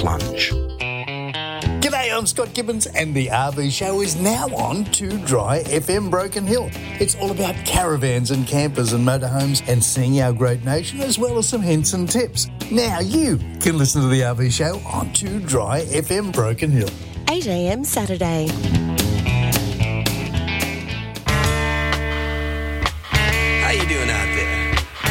plunge. G'day, I'm Scott Gibbons and the RV Show is now on 2 Dry FM Broken Hill. It's all about caravans and campers and motorhomes and seeing our great nation, as well as some hints and tips. Now you can listen to the RV Show on 2 Dry FM Broken Hill. 8 a.m. Saturday.